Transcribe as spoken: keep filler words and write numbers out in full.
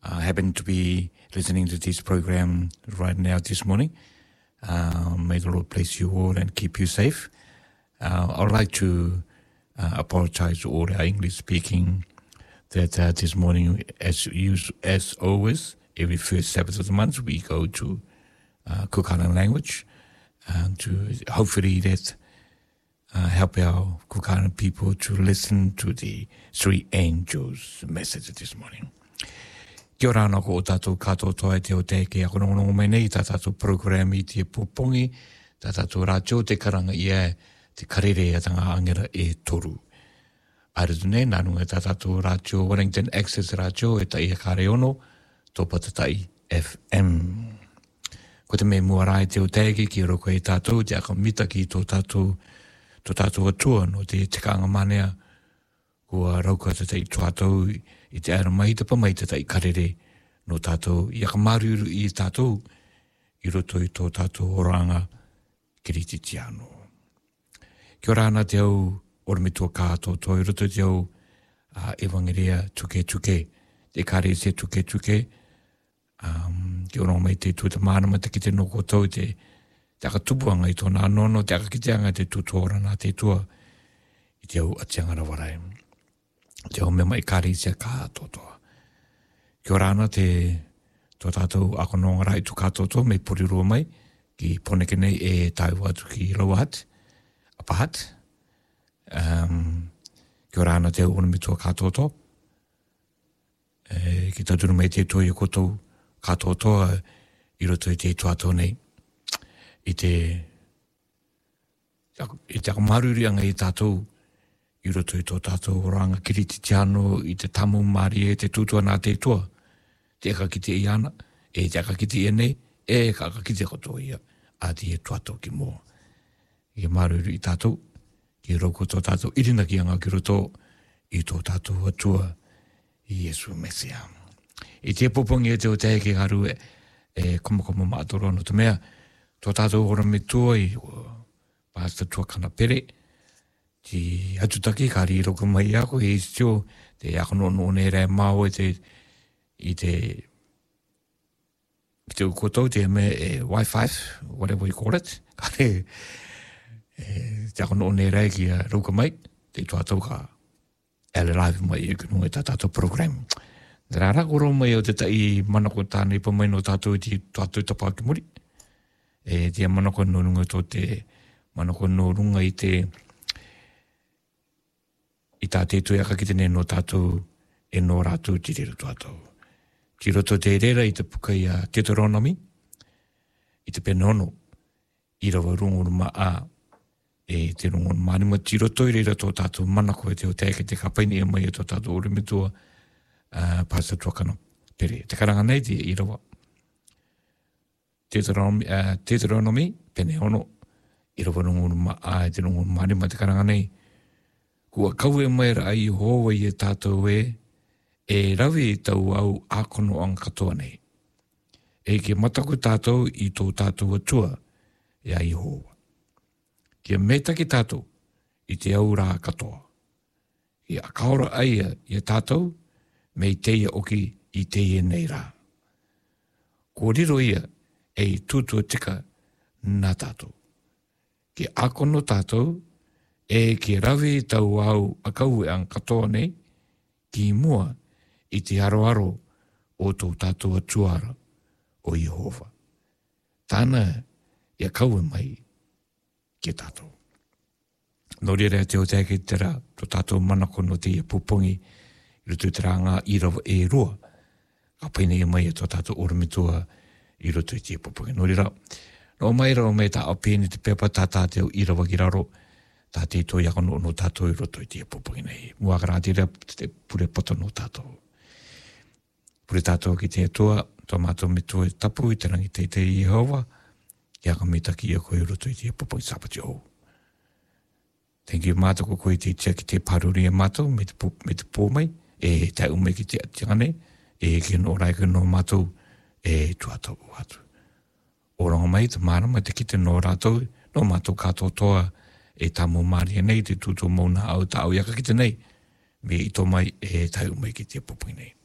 uh, happen to be listening to this program right now this morning. Uh, may the Lord bless you all and keep you safe. Uh, I'd like to uh, apologize to all our English speaking that uh, this morning, as us- as always, every first Sabbath of the month, we go to uh, Cook Island language and to hopefully that uh, help our Cook Island people to listen to the three angels message this morning. Kia ora ana ko o tātou katoa toa te o te ke ako nongonongo mai nei, tā tātou program i te pupongi, tā tātou rātio te karanga i e, te karere a tanga angera e toru. Aerotu nei, nānunga tā tātou rātio Wellington Access rātio e tai e kāre ono, tō patatai F M. Ko te me mua rai te o tēki ki roko e tātou, te aka mita ki tō tātou, tō tātou atua no te tikanga manea, kua rauka te tei tuatou i te ara mai te pamai te tei karere no tātou, i aka maruru i tātou, i roto i tō tātou oranga kiriti ano. Kia ora ana te au ormitua kātou tō i roto te au uh, evangeria tuke tuke, te kare se tuke tuke, um, ki ora mai te tūta mānama te ki te noko tau te te aka tupuanga i tōna anono, te aka kiteanga te tūtora nā te tua i te au atianga rawarai. Te au mea mai kare se kātou toa. Kia ora ana te tō tātou ako nongara i tu kātou toa, me porirua mai, ki poneke nei e tāu atu ki Rauahat, Apahat. Um, kia ora ana te au ormitua kātou toa. E, ki tauturu mai te toi e kotou kātou toa i roto i te tuatou nei. I te i te akamarurianga i tātou i roto i tō tātou oranga kiriti te ano i te tamu maari e te tūtua nā te tua. Te eka ki te iana, e te eka ki te enei, e eka eka ki te koto ia, a te e tuatou ki mua. I maruri i tātou, ki roko tō tātou irina ki anga ki roto i tō tātou atua i Yesu Mesia. I te popongi e te o te ke haru e, e komokomo mātoro no te mea, tō tātou ora me tua i Pastor Tuakana Pere, ti atutaki ka ri roko mai ako e istio, te ako no no ne rai mau e te, i te, i te ukotou te me e Wi-Fi, whatever you call it, ka re, e, te ako no ne rai ki a roko mai, te tuatou ka ele live mai e kunu e tā tātou program. Nera rako ro mai o te tai manako tānei pa mai no tātou i te tuatou tapaki muri. E te manako nōrunga tō te manako nōrunga i te i tā te tui aka ki te no tātou e no rātou ti rero tātou. Ki roto te rera i te puka i a Deuteronomy, i te penono, i rawa rungu ma a, e te rungu manima ti roto i rera tō tātou manako e te o teke te kapaini e mai e tō tātou orimitua uh, Pastor Tuakana Pere. Te karanga nei te i rawa. Deuteronomy, uh, Deuteronomy, pene ono, i rawa rungu ma a, e te rungu manima te karanga nei. Kua kau e mai ra i hoa i e tātou e, e rawi i tau au ākono ang katoa nei. E ke mataku tātou i tō tātou atua e a i hoa. Kia metaki tātou i te au rā katoa. I a kaora aia i a tātou me i teia oki i teia nei rā. Ko riro ia e i tūtua tika nā tātou. Ki ākono tātou e ki rawi tau au a kau e ang katoa nei, ki mua i te aroaro o tō tātou atuara o Jehova. Tāna i a kau e mai ki tātou. Nō rere te o teke te rā, tō tātou manako no te ia pupongi, i roto te rā ngā i rawa e roa, ka paine e mai e tō tātou oramitua i roto i te ia pupongi. Nō rere, nō mai rao me tā apeni te pepa tā tāteo i rawa ki raro, tā te toi ako no, no tātou i roto i te pupongi nei. Mua ka rātira te pure poto no tātou. Pure tātou ki te atua, tō mātou me tō e tapu i te rangi te te i Jehova, ki aka me taki i ako i roto i te pupongi sapati o. Thank you mātou ko koe te tia ki te paruri e mātou, me te, me te pōmai, e te ume ki te atiangane, e ki no raika no mātou, e tuatau atu. Oranga mai, te mārama te ki te no rātou, no mātou kātou toa, e tamo maria nei, te tūtō mauna au ta au iaka ki te nei, me i tō mai e tai umai ki te pupungi nei.